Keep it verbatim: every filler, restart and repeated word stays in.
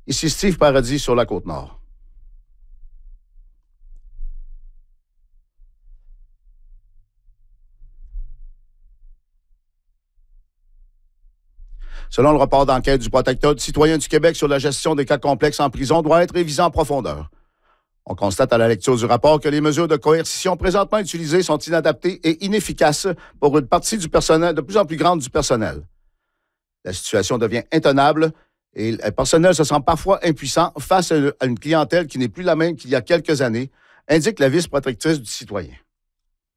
Ici Steve Paradis sur la Côte-Nord. Selon le rapport d'enquête du Protecteur du citoyen du Québec sur la gestion des cas complexes en prison, doit être révisé en profondeur. On constate à la lecture du rapport que les mesures de coercition présentement utilisées sont inadaptées et inefficaces pour une partie du personnel, de plus en plus grande du personnel. La situation devient intenable et le personnel se sent parfois impuissant face à une clientèle qui n'est plus la même qu'il y a quelques années, indique la vice-protectrice du citoyen.